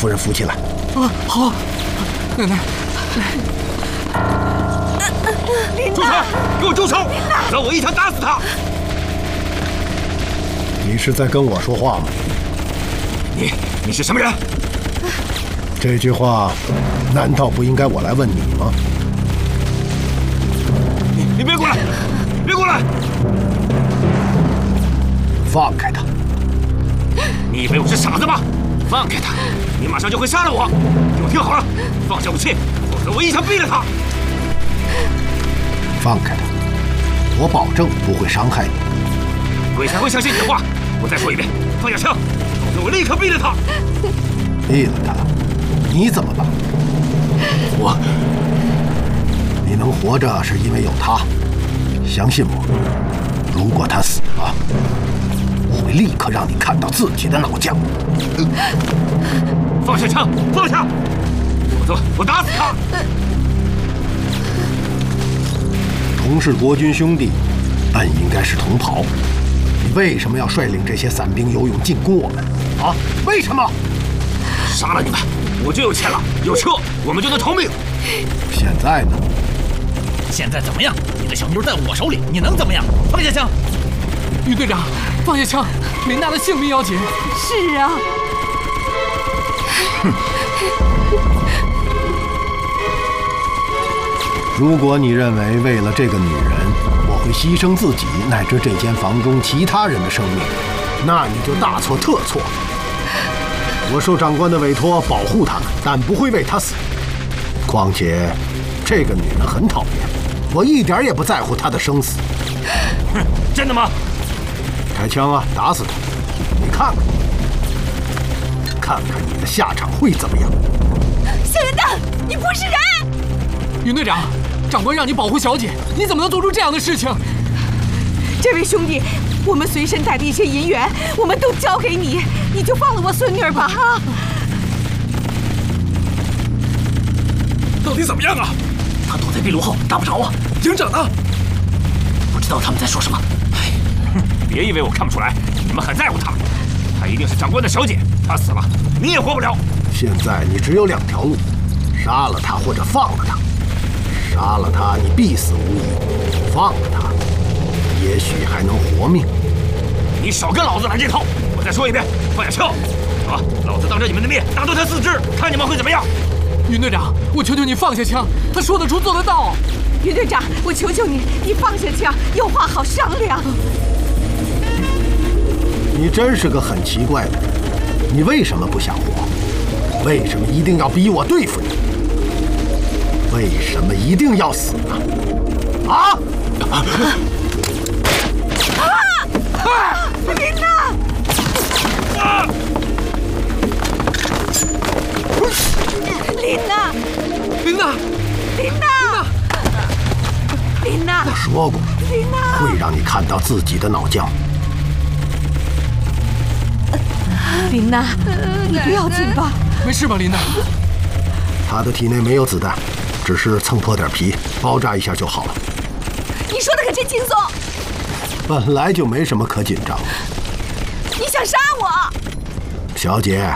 夫人扶起来。 啊，好，奶奶。 住手！给我住手！让我一枪打死他！ 你是在跟我说话吗？ 你是什么人？ 这句话难道不应该我来问你吗？ 你别过来！别过来！ 放开他！ 你以为我是傻子吗？放开他！你马上就会杀了我！给我听好了，放下武器，否则我一枪毙了他！ 放开他！我保证不会伤害你。 鬼才会相信你的话！我再说一遍，放下枪，否则我立刻毙了他！ 毙了他，你怎么办？你能活着是因为有他。相信我，如果他死了，我会立刻让你看到自己的脑浆。 放下枪，放下，否则我打死他！ 同是国军兄弟，本应该是同袍，你为什么要率领这些散兵游勇进攻我们？啊，为什么？ 杀了你们，我就有钱了，有车，我们就能逃命。 现在呢？ 现在怎么样？你的小妞在我手里，你能怎么样？放下枪！ 于队长，放下枪，琳娜的性命要紧。 是啊。 如果你认为为了这个女人，我会牺牲自己乃至这间房中其他人的生命，那你就大错特错。我受长官的委托保护他们，但不会为他死。况且，这个女人很讨厌，我一点也不在乎她的生死。 哼，真的吗？ 开枪啊，打死他！你看看，看看你的下场会怎么样？ 小人蛋，你不是人！ 云队长，长官让你保护小姐，你怎么能做出这样的事情？ 这位兄弟，我们随身带的一些银元，我们都交给你，你就放了我孙女儿吧！啊！ 到底怎么样啊？ 他躲在壁炉后，打不着啊。 营长呢？ 不知道他们在说什么。 别以为我看不出来，你们很在乎他。她一定是长官的小姐，她死了，你也活不了。 现在你只有2条路：杀了他或者放了他。杀了他，你必死无疑；放了他，也许还能活命。 你少跟老子来这套！我再说一遍，放下枪！啊，老子当着你们的面打断他4肢，看你们会怎么样！ 云队长，我求求你放下枪，他说得出做得到。 云队长，我求求你，你放下枪，有话好商量。 你真是个很奇怪的人，你为什么不想活？为什么一定要逼我对付你？为什么一定要死呢？啊！ 琳娜！琳娜！ 琳娜！ 琳娜！琳娜！ 我说过， 琳娜！ 会让你看到自己的脑浆。 琳娜，你不要紧吧？ 没事吧，琳娜？ 他的体内没有子弹，只是蹭破点皮，包扎一下就好了。 你说的可真轻松。 本来就没什么可紧张。 你想杀我？ 小姐，